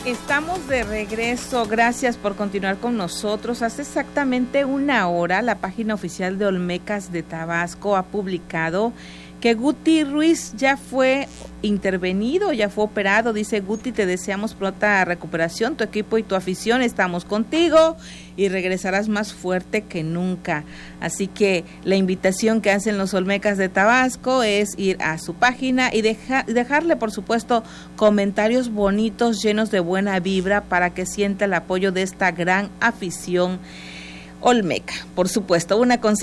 Estamos de regreso, gracias por continuar con nosotros. Hace exactamente una hora la página oficial de Olmecas de Tabasco ha publicado que Guti Ruiz ya fue intervenido, ya fue operado. Dice: Guti, te deseamos pronta recuperación, tu equipo y tu afición estamos contigo y regresarás más fuerte que nunca. Así que la invitación que hacen los Olmecas de Tabasco es ir a su página y dejarle, por supuesto, comentarios bonitos, llenos de buena vibra, para que sienta el apoyo de esta gran afición Olmeca. Por supuesto,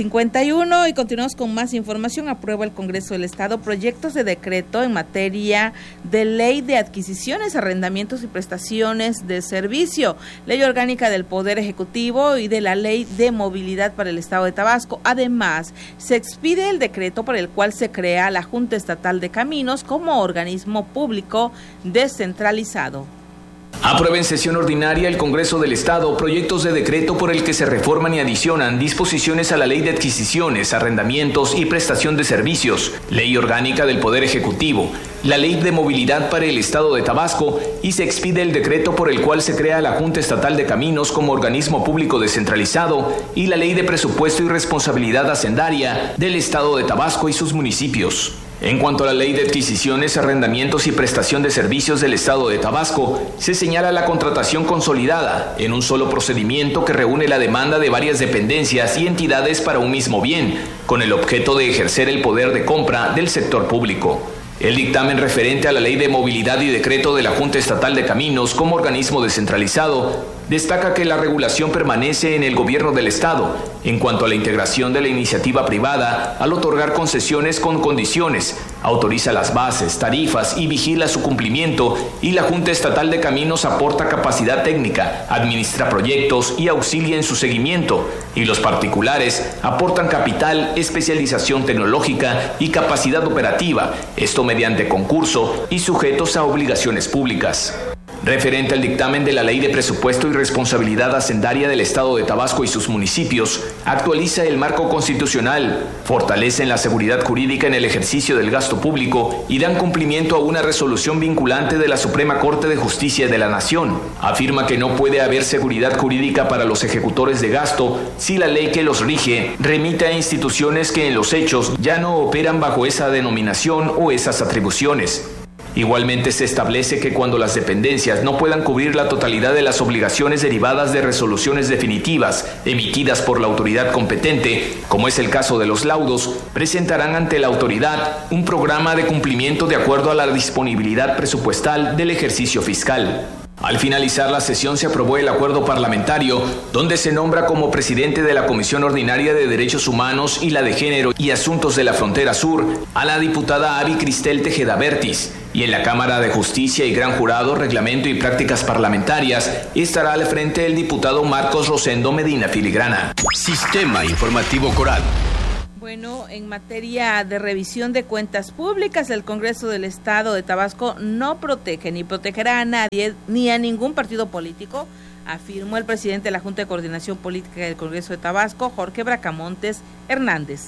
1:51 y continuamos con más información. Aprueba el Congreso del Estado proyectos de decreto en materia de ley de adquisiciones, arrendamientos y prestaciones de servicio, ley orgánica del Poder Ejecutivo y de la ley de movilidad para el Estado de Tabasco. Además, se expide el decreto por el cual se crea la Junta Estatal de Caminos como organismo público descentralizado. Aprueba en sesión ordinaria el Congreso del Estado proyectos de decreto por el que se reforman y adicionan disposiciones a la Ley de Adquisiciones, Arrendamientos y Prestación de Servicios, Ley Orgánica del Poder Ejecutivo, la Ley de Movilidad para el Estado de Tabasco, y se expide el decreto por el cual se crea la Junta Estatal de Caminos como organismo público descentralizado y la Ley de Presupuesto y Responsabilidad Hacendaria del Estado de Tabasco y sus municipios. En cuanto a la Ley de Adquisiciones, Arrendamientos y Prestación de Servicios del Estado de Tabasco, se señala la contratación consolidada en un solo procedimiento que reúne la demanda de varias dependencias y entidades para un mismo bien, con el objeto de ejercer el poder de compra del sector público. El dictamen referente a la Ley de Movilidad y decreto de la Junta Estatal de Caminos como organismo descentralizado destaca que la regulación permanece en el gobierno del Estado en cuanto a la integración de la iniciativa privada al otorgar concesiones con condiciones, autoriza las bases, tarifas y vigila su cumplimiento, y la Junta Estatal de Caminos aporta capacidad técnica, administra proyectos y auxilia en su seguimiento, y los particulares aportan capital, especialización tecnológica y capacidad operativa, esto mediante concurso y sujetos a obligaciones públicas. Referente al dictamen de la Ley de Presupuesto y Responsabilidad Hacendaria del Estado de Tabasco y sus municipios, actualiza el marco constitucional, fortalecen la seguridad jurídica en el ejercicio del gasto público y dan cumplimiento a una resolución vinculante de la Suprema Corte de Justicia de la Nación. Afirma que no puede haber seguridad jurídica para los ejecutores de gasto si la ley que los rige remite a instituciones que en los hechos ya no operan bajo esa denominación o esas atribuciones. Igualmente se establece que cuando las dependencias no puedan cubrir la totalidad de las obligaciones derivadas de resoluciones definitivas emitidas por la autoridad competente, como es el caso de los laudos, presentarán ante la autoridad un programa de cumplimiento de acuerdo a la disponibilidad presupuestal del ejercicio fiscal. Al finalizar la sesión se aprobó el acuerdo parlamentario, donde se nombra como presidente de la Comisión Ordinaria de Derechos Humanos y la de Género y Asuntos de la Frontera Sur a la diputada Avi Cristel Tejeda Bertis, y en la Cámara de Justicia y Gran Jurado, Reglamento y Prácticas Parlamentarias estará al frente el diputado Marcos Rosendo Medina Filigrana. Sistema Informativo Coral. Bueno, en materia de revisión de cuentas públicas, el Congreso del Estado de Tabasco no protege ni protegerá a nadie ni a ningún partido político, afirmó el presidente de la Junta de Coordinación Política del Congreso de Tabasco, Jorge Bracamontes Hernández.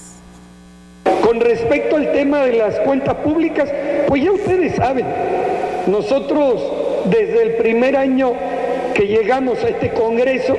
Con respecto al tema de las cuentas públicas, pues ya ustedes saben, nosotros desde el primer año que llegamos a este Congreso,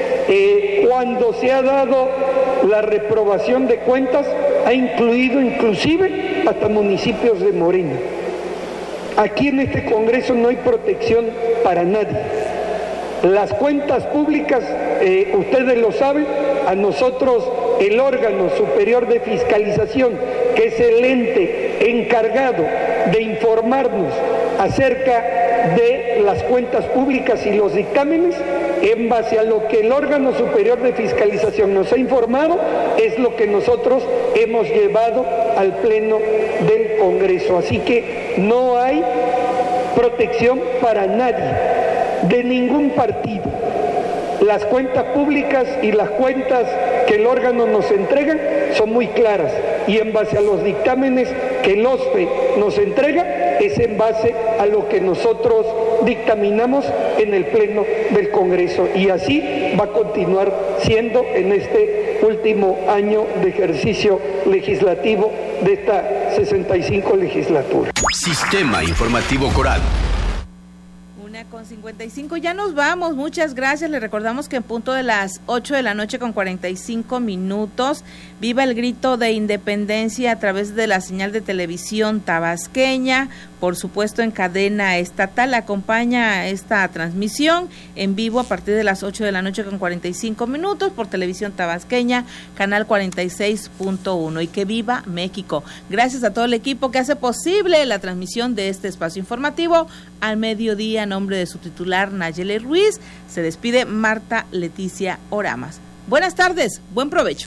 cuando se ha dado la reprobación de cuentas, ha incluido inclusive hasta municipios de Morena. Aquí en este Congreso no hay protección para nadie. Las cuentas públicas, ustedes lo saben, a nosotros el órgano superior de fiscalización, que es el ente encargado de informarnos acerca de las cuentas públicas y los dictámenes, en base a lo que el órgano superior de fiscalización nos ha informado, es lo que nosotros hemos llevado al Pleno del Congreso. Así que no hay protección para nadie, de ningún partido. Las cuentas públicas y las cuentas que el órgano nos entrega son muy claras, y en base a los dictámenes que el OSFE nos entrega es en base a lo que nosotros dictaminamos en el Pleno del Congreso, y así va a continuar siendo en este último año de ejercicio legislativo de esta 65 legislatura. Sistema Informativo Coral. con 55, ya nos vamos, muchas gracias. Le recordamos que en punto de las 8 de la noche con 45 minutos, viva el grito de independencia a través de la señal de televisión tabasqueña, por supuesto en cadena estatal. Acompaña esta transmisión en vivo a partir de las 8 de la noche con 45 minutos por televisión tabasqueña, canal 46.1, y que viva México. Gracias a todo el equipo que hace posible la transmisión de este espacio informativo al mediodía. A nombre de su titular Nayeli Ruiz, se despide Marta Leticia Oramas. Buenas tardes, buen provecho.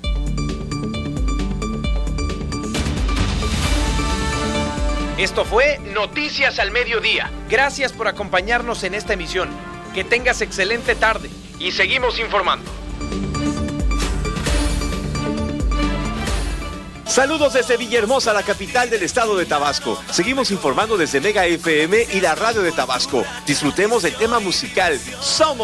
Esto fue Noticias al Mediodía. Gracias por acompañarnos en esta emisión. Que tengas excelente tarde y seguimos informando. Saludos desde Villahermosa, la capital del estado de Tabasco. Seguimos informando desde Mega FM y la radio de Tabasco. Disfrutemos del tema musical Somos